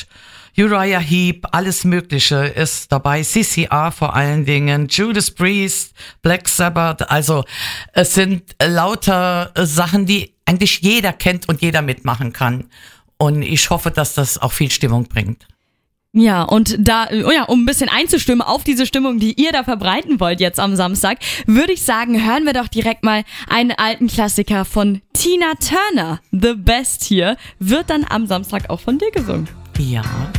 Rush, Uriah Heep, alles Mögliche ist dabei. CCR vor allen Dingen, Judas Priest, Black Sabbath. Also es sind lauter Sachen, die eigentlich jeder kennt und jeder mitmachen kann. Und ich hoffe, dass das auch viel Stimmung bringt. Ja, und da, um ein bisschen einzustimmen auf diese Stimmung, die ihr da verbreiten wollt jetzt am Samstag, würde ich sagen, hören wir doch direkt mal einen alten Klassiker von Tina Turner. The Best hier wird dann am Samstag auch von dir gesungen. Ja.